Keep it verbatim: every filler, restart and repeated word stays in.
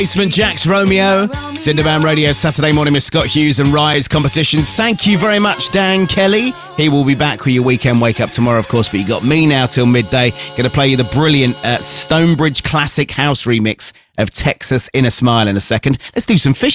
Basement Jack's Romeo, Cinderband Radio Saturday morning with Scott Hughes and Rise competitions. Thank you very much, Dan Kelly. He will be back with your weekend wake up tomorrow, of course, but you got me now till midday. Going to play you the brilliant uh, Stonebridge classic house remix of Texas in a Smile in a second. Let's do some fish.